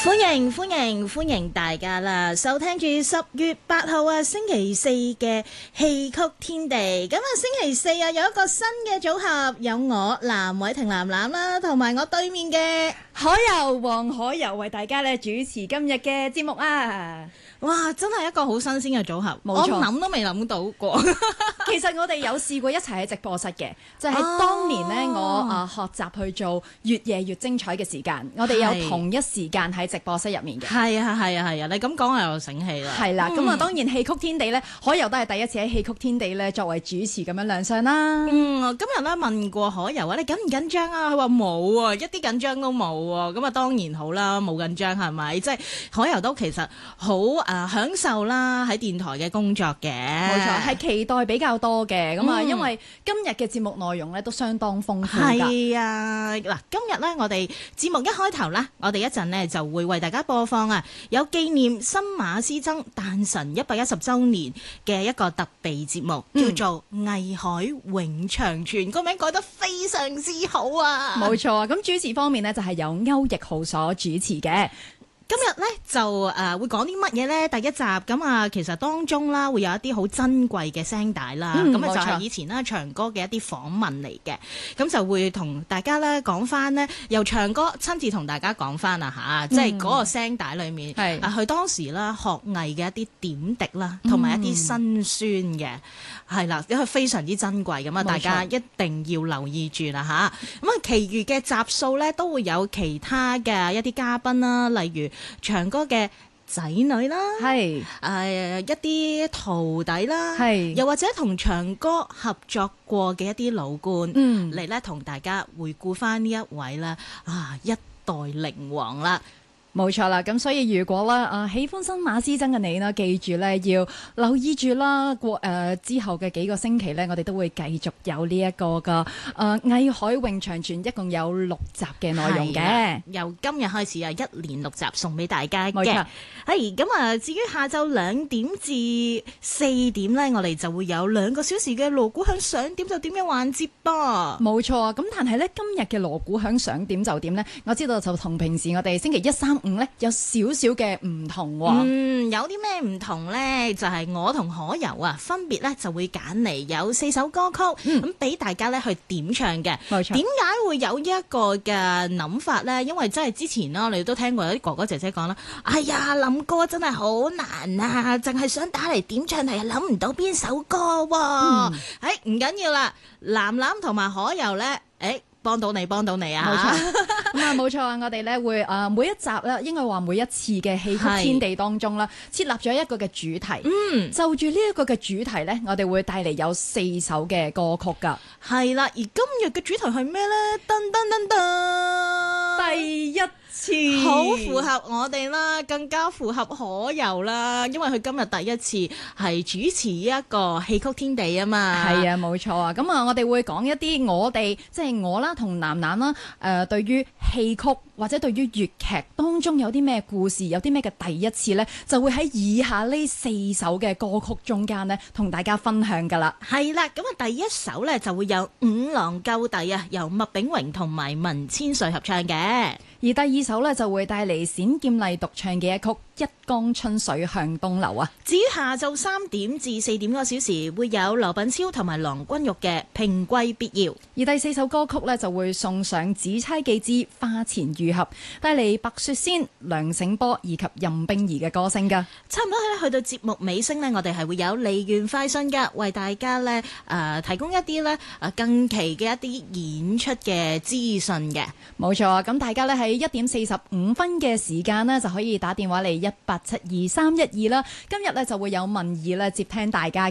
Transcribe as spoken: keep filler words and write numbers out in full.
歡迎歡迎歡迎大家啦！收聽住十月八號啊星期四嘅戲曲天地。咁啊星期四啊有一個新嘅組合，有我藍偉霆藍藍啦，同埋我對面嘅海柔黃海柔為大家咧主持今日嘅節目啊！ 哇，真係一個好新鮮嘅組合， 冇錯， 我諗都未諗到過。 其實我哋有試過一齊喺直播室嘅，就係、是、當年咧、哦、我啊學習去做越夜越精彩嘅時間，我哋有同一時間喺直播室入面嘅。 係啊係啊係啊！你咁講我又醒起啦。 係啦，咁啊、嗯、當然戲曲天地咧，海柔都係第一次喺戲曲天地咧作為主持咁樣亮相啦。 嗯，今日咧問過海柔啊，你緊唔緊張啊？佢話冇啊，一啲緊張都冇啊。咁啊當然好啦，冇緊張係咪？即係海柔都其實好誒享受啦喺電台嘅工作嘅。冇錯，係期待比較多嘅。咁啊、嗯，因為今日嘅節目內容咧都相當豐富㗎。 係啊，嗱，今日咧我哋節目一開頭啦，我哋一陣呢就會為大家播放啊，有紀念新馬師曾誕辰一百一十週年嘅一個特備節目，嗯、叫做《藝海永長存》，個名改得非常之好啊！ 冇錯啊，咁主持方面呢，就係由歐奕豪所主持嘅。 今日咧就誒、呃、會講啲乜嘢咧？第一集咁啊，其實當中啦會有一啲好珍貴嘅聲帶啦，咁啊、嗯、就係以前啦長哥嘅一啲訪問嚟嘅，咁就會同大家咧講翻呢，由長哥親自同大家講翻啊嚇，即係嗰個聲帶裏面係啊佢當時啦學藝嘅一啲點滴啦，同埋一啲辛酸嘅係啦，因為非常之珍貴咁啊，大家一定要留意住啦嚇。咁啊，其餘嘅集數咧都會有其他嘅一啲嘉賓啦，例如長哥嘅仔女啦，係誒、呃、一啲徒弟啦，係又或者同長哥合作過嘅一啲老倌，嗯嚟咧同大家回顧翻呢一位啦啊一代靈王啦。 冇錯啦，咁所以如果咧啊喜歡新馬師曾嘅你呢，記住咧要留意住啦。過誒、呃、之後嘅幾個星期咧，我哋都會繼續有呢一個嘅誒藝海永長存，一共有六集嘅內容嘅。 由今日開始啊，一連六集送俾大家嘅。 冇錯。 係咁啊，至於下晝兩點至四點咧，我哋就會有兩個小時嘅鑼鼓響想點就點嘅環節噃。 冇錯啊，咁但係咧今日嘅鑼鼓響想點就點咧，我知道就同平時我哋星期一三五咧有少少嘅唔同喎。 嗯，有啲咩唔同咧？就係、是、我同海柔啊，分別咧就會揀嚟有四首歌曲，咁俾、嗯、大家咧去點唱嘅。冇錯。點解會有呢一個嘅諗法咧？因為真係之前啦，我哋都聽過有啲哥哥姐姐講啦。哎呀，林歌真係好難啊，淨係想打嚟點唱，但係諗唔到邊首歌喎、啊。誒唔緊要啦，藍藍同埋海柔咧，誒、欸。幫到你，幫到你啊！冇錯， 咁啊冇錯啊！我哋咧會誒每一集咧，應該話每一次嘅戲曲天地當中啦，設立咗一個嘅主題。嗯，就住呢一個嘅主題咧，我哋會帶嚟有四首嘅歌曲噶。係啦，而今日嘅主題係咩咧？噔噔噔噔， 第一次好符合我哋啦，更加符合海柔啦，因為佢今日第一次係主持一個戲曲天地啊嘛。 係啊，冇錯啊。咁啊，我哋會講一啲我哋即係我啦同楠楠啦，誒、呃，對於戲曲或者對於粵劇當中有啲咩故事，有啲咩嘅第一次呢，就會喺以下呢四首嘅歌曲中間呢，同大家分享噶啦。 係啦，咁啊，第一首呢，就會有五郎救弟啊，由麥炳榮同埋文千歲合唱嘅。 而第二首呢，就會帶嚟冼劍麗獨唱嘅一曲《一江春水向東流》啊。 至於下晝三點至四點嗰個小時，會有劉品超同埋郎君玉嘅《平貴必要》。 而第四首歌曲呢，就會送上《紫釵記之花前遇合》，帶嚟白雪仙、梁醒波以及任冰兒嘅歌聲噶。 差唔多咧，去到節目尾聲呢，我哋係會有梨園快訊噶，為大家呢誒、呃、提供一啲呢誒近期嘅一啲演出嘅資訊嘅。 冇錯啊，咁大家呢喺一點四十五分嘅時間呢，就可以打電話嚟一八七二三一二啦。今日呢，就會有文儀咧接聽大家